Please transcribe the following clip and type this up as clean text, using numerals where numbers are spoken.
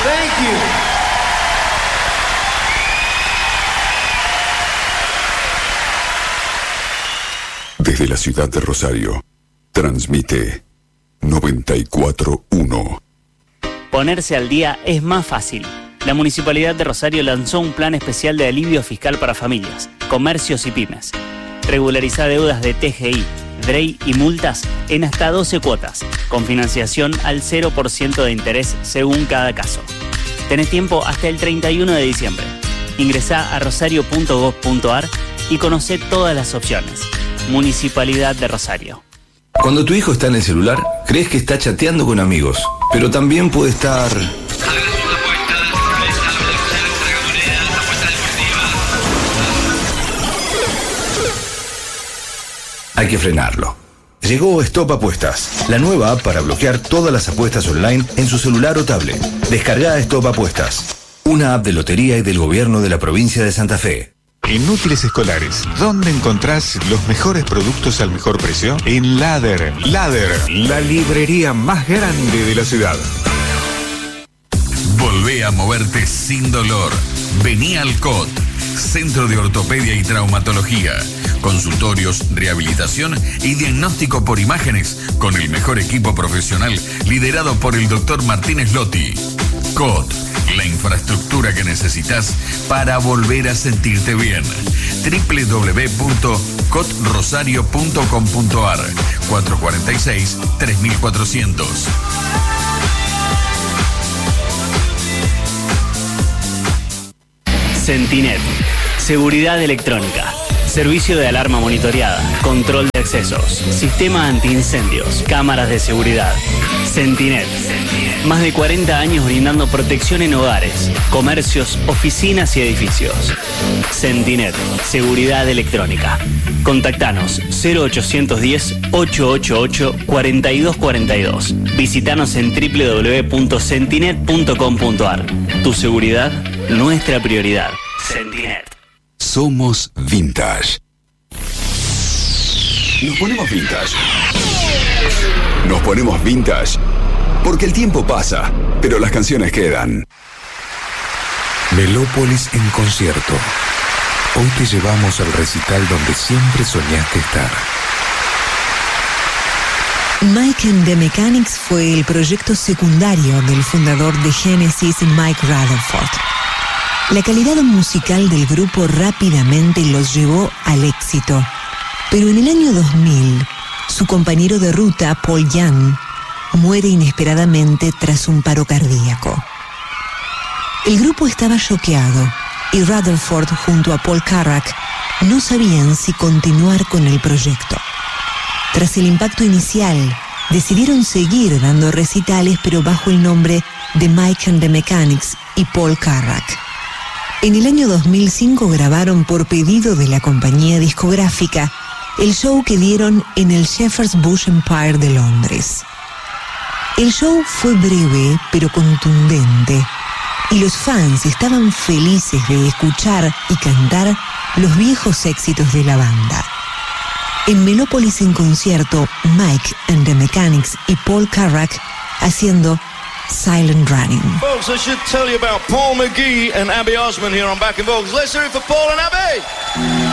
Thank you. Desde la ciudad de Rosario, transmite 94.1. Ponerse al día es más fácil. La Municipalidad de Rosario lanzó un plan especial de alivio fiscal para familias, comercios y pymes. Regulariza deudas de TGI, DREI y multas en hasta 12 cuotas, con financiación al 0% de interés según cada caso. Tenés tiempo hasta el 31 de diciembre. Ingresá a rosario.gov.ar y conocé todas las opciones. Municipalidad de Rosario. Cuando tu hijo está en el celular, crees que está chateando con amigos, pero también puede estar... Hay que frenarlo. Llegó Stop Apuestas, la nueva app para bloquear todas las apuestas online en su celular o tablet. Descarga Stop Apuestas, una app de lotería y del gobierno de la provincia de Santa Fe. En Útiles Escolares, ¿dónde encontrás los mejores productos al mejor precio? En Ladder. Ladder, la librería más grande de la ciudad. Volvé a moverte sin dolor. Vení al COT, Centro de Ortopedia y Traumatología. Consultorios, rehabilitación y diagnóstico por imágenes con el mejor equipo profesional liderado por el Dr. Martínez Lotti. COT, la infraestructura que necesitas para volver a sentirte bien. www.cotrosario.com.ar 446-3400. Centinet, seguridad electrónica, servicio de alarma monitoreada, control de accesos, sistema antiincendios, cámaras de seguridad. Centinet, más de 40 años brindando protección en hogares, comercios, oficinas y edificios. Centinet, seguridad electrónica. Contactanos 0810-888-4242. Visitanos en www.centinet.com.ar. Tu seguridad, nuestra prioridad. Centinet. Somos Vintage. Nos ponemos vintage. Nos ponemos vintage porque el tiempo pasa, pero las canciones quedan. Melópolis en concierto. Hoy te llevamos al recital donde siempre soñaste estar. Mike and the Mechanics fue el proyecto secundario del fundador de Genesis, Mike Rutherford. La calidad musical del grupo rápidamente los llevó al éxito, pero en el año 2000, su compañero de ruta, Paul Young, muere inesperadamente tras un paro cardíaco. El grupo estaba choqueado y Rutherford junto a Paul Carrack no sabían si continuar con el proyecto. Tras el impacto inicial, decidieron seguir dando recitales pero bajo el nombre de Mike and the Mechanics y Paul Carrack. En el año 2005 grabaron por pedido de la compañía discográfica el show que dieron en el Shepherd's Bush Empire de Londres. El show fue breve pero contundente y los fans estaban felices de escuchar y cantar los viejos éxitos de la banda. En Melópolis en concierto, Mike and the Mechanics y Paul Carrack haciendo Silent Running. Folks, I should tell you about Paul McGee and Abby Osmond here on Back in Vocals. Let's hear it for Paul and Abby!